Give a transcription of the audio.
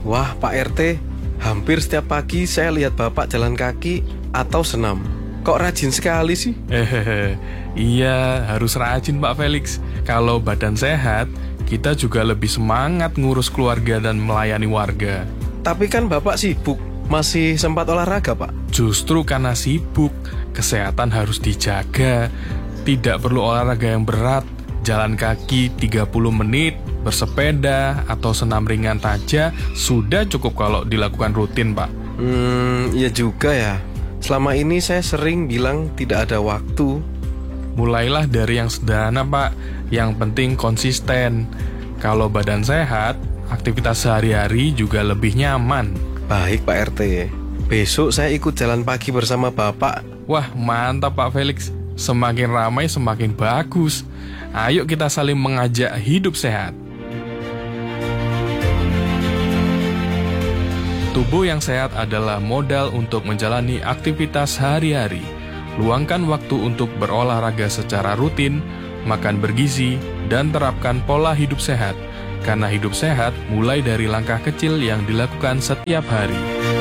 Wah, Pak RT, hampir setiap pagi saya lihat Bapak jalan kaki atau senam. Kok rajin sekali sih? Iya, harus rajin Pak Felix. Kalau badan sehat, kita juga lebih semangat ngurus keluarga dan melayani warga. Tapi kan Bapak sibuk, masih sempat olahraga, Pak? Justru karena sibuk, kesehatan harus dijaga. Tidak perlu olahraga yang berat, jalan kaki 30 menit, bersepeda, atau senam ringan saja sudah cukup kalau dilakukan rutin, Pak. Iya juga ya. Selama ini saya sering bilang tidak ada waktu. Mulailah dari yang sederhana, Pak. Yang penting konsisten. Kalau badan sehat, aktivitas sehari-hari juga lebih nyaman. Baik, Pak RT. Besok saya ikut jalan pagi bersama Bapak. Wah, mantap Pak Felix. Semakin ramai semakin bagus. Ayo kita saling mengajak hidup sehat. Tubuh yang sehat adalah modal untuk menjalani aktivitas sehari-hari. Luangkan waktu untuk berolahraga secara rutin, makan bergizi, dan terapkan pola hidup sehat. Karena hidup sehat mulai dari langkah kecil yang dilakukan setiap hari.